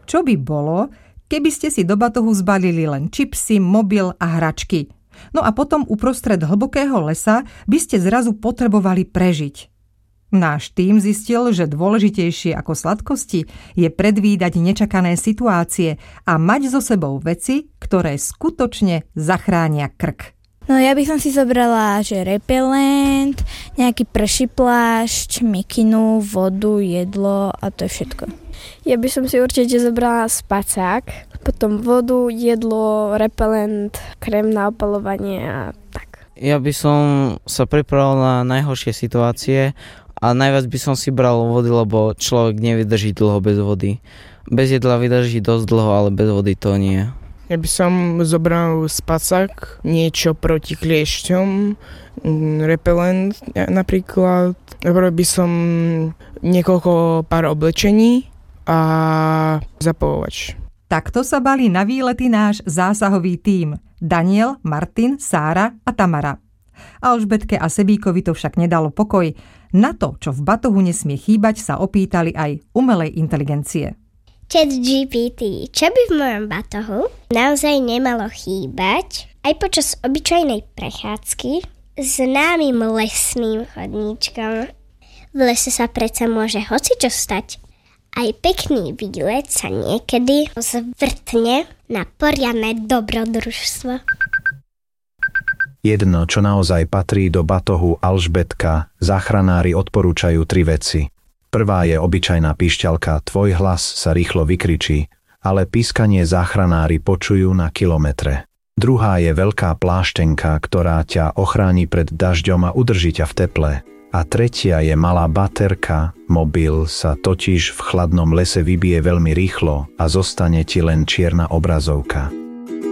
Čo by bolo, keby ste si do batohu zbalili len čipsy, mobil a hračky? No a potom uprostred hlbokého lesa by ste zrazu potrebovali prežiť. Náš tím zistil, že dôležitejšie ako sladkosti je predvídať nečakané situácie a mať so sebou veci, ktoré skutočne zachránia krk. No ja by som si zobrala, že repelent, nejaký prší plášť, mikinu, vodu, jedlo a to je všetko. Ja by som si určite zobrala spacák, potom vodu, jedlo, repelent, krém na opalovanie a tak. Ja by som sa pripravil na najhoršie situácie a najviac by som si bral vody, lebo človek nevydrží dlho bez vody. Bez jedla vydrží dosť dlho, ale bez vody to nie. Ja by som zobral spacák, niečo proti kliešťom, repelent napríklad. Zobral by som niekoľko pár oblečení a zapalovač. Takto sa bali na výlety náš zásahový tím. Daniel, Martin, Sára a Tamara. Alžbetke a Sebíkovi to však nedalo pokoj. Na to, čo v batohu nesmie chýbať, sa opýtali aj umelej inteligencie. ChatGPT, čo by v mojom batohu naozaj nemalo chýbať aj počas obyčajnej prechádzky známym lesným chodníčkom. V lese sa predsa môže hocičo stať. Aj pekný výlet sa niekedy zvrtne na poriadne dobrodružstvo. Jedno, čo naozaj patrí do batohu Alžbetka, záchranári odporúčajú 3 veci. Prvá je obyčajná píšťalka, tvoj hlas sa rýchlo vykričí, ale pískanie záchranári počujú na kilometre. Druhá je veľká pláštenka, ktorá ťa ochráni pred dažďom a udrží ťa v teple. A tretia je malá baterka, mobil sa totiž v chladnom lese vybije veľmi rýchlo a zostane ti len čierna obrazovka.